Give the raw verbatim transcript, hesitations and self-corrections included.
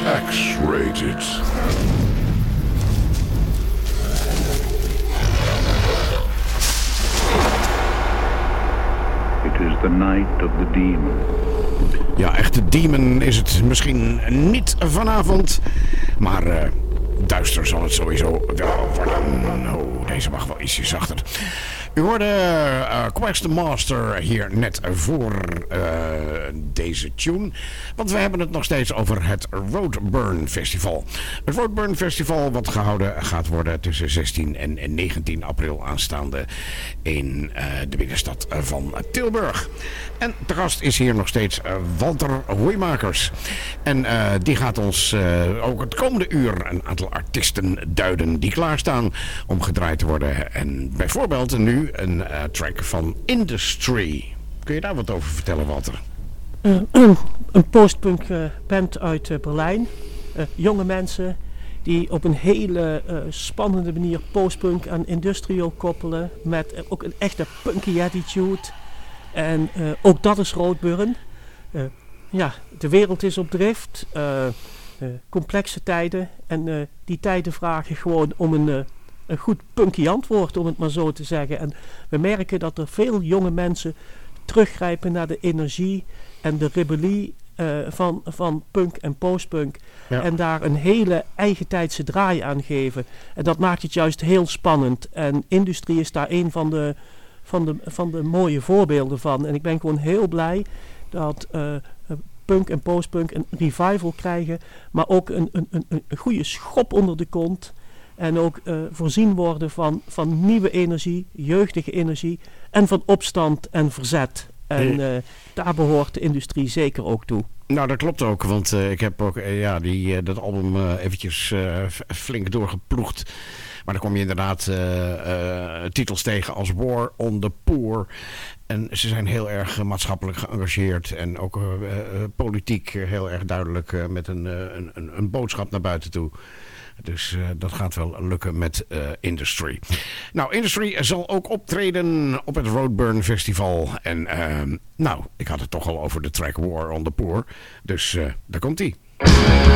X-rated. It is the night of the demon. Ja, echte demon is het misschien niet vanavond, maar uh, duister zal het sowieso wel worden. Oh, deze mag wel ietsje zachter. U hoorde uh, Quest Master hier net voor uh, deze tune. Want we hebben het nog steeds over het Roadburn Festival. Het Roadburn Festival wat gehouden gaat worden tussen zestien en negentien april aanstaande in uh, de binnenstad van Tilburg. En de gast is hier nog steeds uh, Walter Hoeimakers. En uh, die gaat ons uh, ook het komende uur een aantal artiesten duiden die klaarstaan om gedraaid te worden. En bijvoorbeeld nu een uh, track van Industry. Kun je daar wat over vertellen, Walter? Uh, uh, een postpunk uh, band uit uh, Berlijn. Uh, jonge mensen die op een hele uh, spannende manier postpunk en industrial koppelen. Met uh, ook een echte punky attitude. En uh, ook dat is Roadburn. Uh, ja, de wereld is op drift. Uh, uh, complexe tijden. En uh, die tijden vragen gewoon om een... Uh, een goed punky antwoord, om het maar zo te zeggen. En we merken dat er veel jonge mensen teruggrijpen naar de energie en de rebellie uh, van, van punk en postpunk. Ja. En daar een hele eigentijdse draai aan geven. En dat maakt het juist heel spannend. En Industrie is daar een van de, van de, van de mooie voorbeelden van. En ik ben gewoon heel blij dat uh, punk en postpunk een revival krijgen, maar ook een, een, een, een goede schop onder de kont. En ook uh, voorzien worden van, van nieuwe energie, jeugdige energie en van opstand en verzet. En uh, daar behoort de industrie zeker ook toe. Nou, dat klopt ook, want uh, ik heb ook uh, ja, die, uh, dat album uh, eventjes uh, flink doorgeploegd. Maar dan kom je inderdaad uh, uh, titels tegen als War on the Poor. En ze zijn heel erg uh, maatschappelijk geëngageerd en ook uh, uh, politiek uh, heel erg duidelijk uh, met een, uh, een, een, een boodschap naar buiten toe. Dus uh, dat gaat wel lukken met uh, Industry. Nou, Industry zal ook optreden op het Roadburn Festival. En uh, nou, ik had het toch al over de track War on the Poor. Dus uh, daar komt-ie.